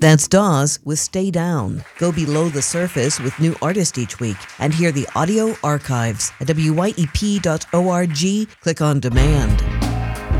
That's Dawes with Stay Down. Go below the surface with new artists each week and hear the audio archives at wyep.org. Click on demand.